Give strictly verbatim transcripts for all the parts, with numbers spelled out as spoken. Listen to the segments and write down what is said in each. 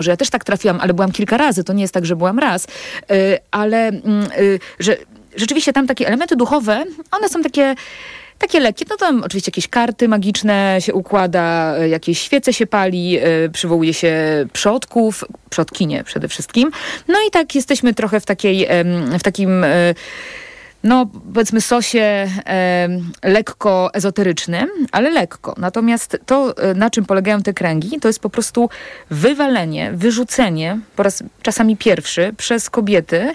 że ja też tak trafiłam, ale byłam kilka razy, to nie jest tak, że byłam raz, yy, ale yy, że rzeczywiście tam takie elementy duchowe, one są takie Takie lekkie, no tam oczywiście jakieś karty magiczne się układa, jakieś świece się pali, yy, przywołuje się przodków, przodkinie przede wszystkim. No i tak jesteśmy trochę w takiej, yy, w takim... Yy, no powiedzmy sosie e, lekko ezoterycznym, ale lekko. Natomiast to, na czym polegają te kręgi, to jest po prostu wywalenie, wyrzucenie po raz czasami pierwszy przez kobiety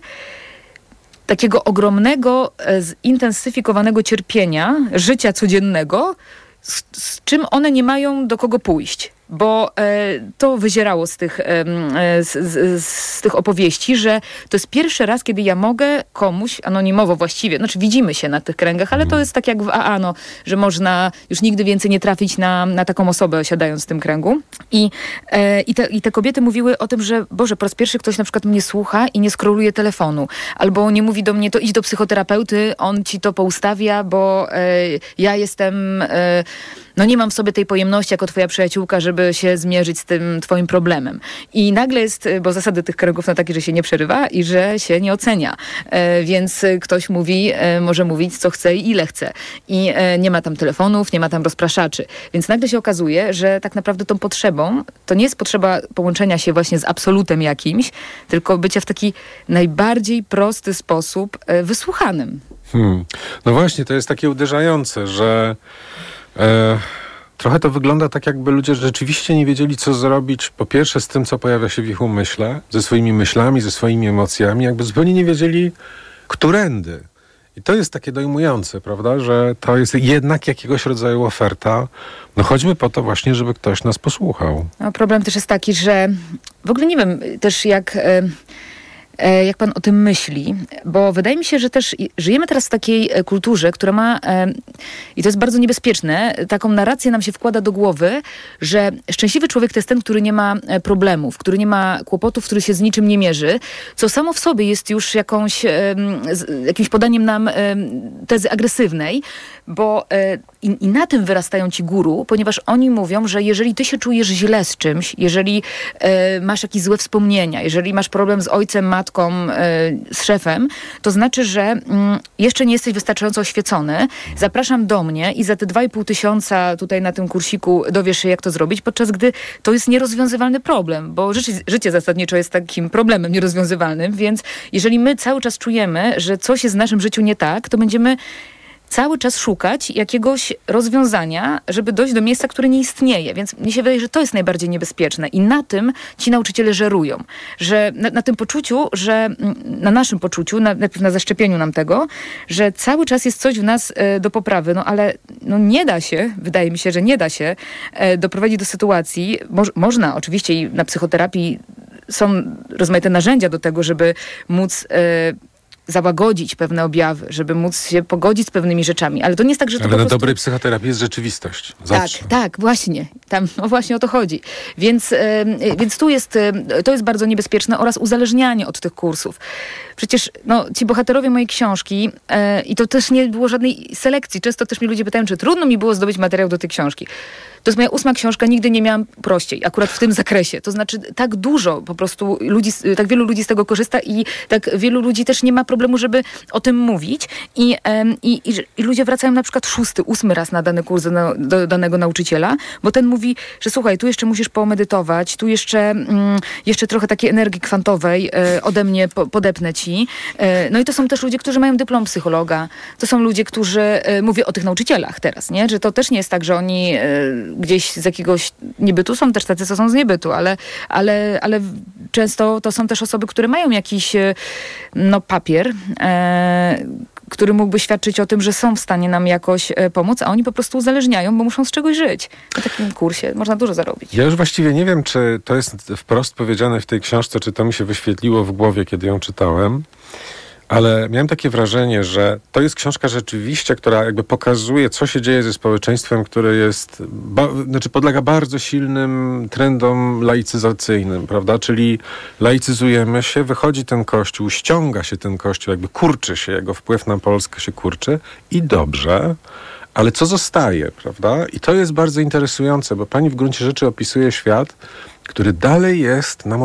takiego ogromnego, e, zintensyfikowanego cierpienia, życia codziennego, z, z czym one nie mają do kogo pójść. Bo e, to wyzierało z tych, e, z, z, z tych opowieści, że to jest pierwszy raz, kiedy ja mogę komuś, anonimowo właściwie, znaczy widzimy się na tych kręgach, ale to jest tak jak w A A, no, że można już nigdy więcej nie trafić na, na taką osobę, siadając w tym kręgu. I, e, i, te, I te kobiety mówiły o tym, że Boże, po raz pierwszy ktoś na przykład mnie słucha i nie skroluje telefonu. Albo nie mówi do mnie, to idź do psychoterapeuty, on ci to poustawia, bo e, ja jestem... E, no nie mam w sobie tej pojemności jako twoja przyjaciółka, żeby się zmierzyć z tym twoim problemem. I nagle jest, bo zasady tych kręgów są takie, że się nie przerywa i że się nie ocenia. E, więc ktoś mówi, e, może mówić co chce i ile chce. I e, nie ma tam telefonów, nie ma tam rozpraszaczy. Więc nagle się okazuje, że tak naprawdę tą potrzebą to nie jest potrzeba połączenia się właśnie z absolutem jakimś, tylko bycia w taki najbardziej prosty sposób e, wysłuchanym. Hmm. No właśnie, to jest takie uderzające, że E, trochę to wygląda tak, jakby ludzie rzeczywiście nie wiedzieli, co zrobić, po pierwsze z tym, co pojawia się w ich umyśle, ze swoimi myślami, ze swoimi emocjami, jakby zupełnie nie wiedzieli, którędy. I to jest takie dojmujące, prawda, że to jest jednak jakiegoś rodzaju oferta. No chodźmy po to właśnie, żeby ktoś nas posłuchał. No, problem też jest taki, że w ogóle nie wiem też jak... Y- jak pan o tym myśli, bo wydaje mi się, że też żyjemy teraz w takiej kulturze, która ma, i to jest bardzo niebezpieczne, taką narrację nam się wkłada do głowy, że szczęśliwy człowiek to jest ten, który nie ma problemów, który nie ma kłopotów, który się z niczym nie mierzy, co samo w sobie jest już jakąś, jakimś podaniem nam tezy agresywnej, bo i, i na tym wyrastają ci guru, ponieważ oni mówią, że jeżeli ty się czujesz źle z czymś, jeżeli masz jakieś złe wspomnienia, jeżeli masz problem z ojcem, matką, z szefem, to znaczy, że mm, jeszcze nie jesteś wystarczająco oświecony. Zapraszam do mnie i za te dwa i pół tysiąca tutaj na tym kursiku dowiesz się, jak to zrobić, podczas gdy to jest nierozwiązywalny problem, bo życie, życie zasadniczo jest takim problemem nierozwiązywalnym, więc jeżeli my cały czas czujemy, że coś jest w naszym życiu nie tak, to będziemy cały czas szukać jakiegoś rozwiązania, żeby dojść do miejsca, które nie istnieje. Więc mnie się wydaje, że to jest najbardziej niebezpieczne. I na tym ci nauczyciele żerują. Że na, na tym poczuciu, że na naszym poczuciu, na, najpierw na zaszczepieniu nam tego, że cały czas jest coś w nas e, do poprawy, no ale no nie da się, wydaje mi się, że nie da się e, doprowadzić do sytuacji, moż, można oczywiście i na psychoterapii są rozmaite narzędzia do tego, żeby móc e, załagodzić pewne objawy, żeby móc się pogodzić z pewnymi rzeczami. Ale to nie jest tak, że to Ale po na prostu... dobrej psychoterapii jest rzeczywistość. Zawsze. Tak, tak, właśnie. Tam no właśnie o to chodzi. Więc, yy, więc tu jest, yy, to jest bardzo niebezpieczne oraz uzależnianie od tych kursów. Przecież no, ci bohaterowie mojej książki yy, i to też nie było żadnej selekcji. Często też mnie ludzie pytają, czy trudno mi było zdobyć materiał do tej książki. To jest moja ósma książka, nigdy nie miałam prościej, akurat w tym zakresie. To znaczy tak dużo po prostu ludzi, tak wielu ludzi z tego korzysta i tak wielu ludzi też nie ma problemu, żeby o tym mówić. I, i, i, i ludzie wracają na przykład szósty, ósmy raz na dany kurs do, do danego nauczyciela, bo ten mówi, że słuchaj, tu jeszcze musisz pomedytować, tu jeszcze, mm, jeszcze trochę takiej energii kwantowej e, ode mnie po, podepnę ci. E, no i to są też ludzie, którzy mają dyplom psychologa. To są ludzie, którzy, e, mówię o tych nauczycielach teraz, nie? Że to też nie jest tak, że oni e, gdzieś z jakiegoś niebytu, są też tacy, co są z niebytu, ale, ale, ale często to są też osoby, które mają jakiś no, papier, e, który mógłby świadczyć o tym, że są w stanie nam jakoś e, pomóc, a oni po prostu uzależniają, bo muszą z czegoś żyć. Na takim kursie można dużo zarobić. Ja już właściwie nie wiem, czy to jest wprost powiedziane w tej książce, czy to mi się wyświetliło w głowie, kiedy ją czytałem. Ale miałem takie wrażenie, że to jest książka rzeczywiście, która jakby pokazuje, co się dzieje ze społeczeństwem, które jest, ba, znaczy podlega bardzo silnym trendom laicyzacyjnym, prawda? Czyli laicyzujemy się, wychodzi ten kościół, ściąga się ten kościół, jakby kurczy się, jego wpływ na Polskę się kurczy i dobrze, ale co zostaje, prawda? I to jest bardzo interesujące, bo pani w gruncie rzeczy opisuje świat, który dalej jest nam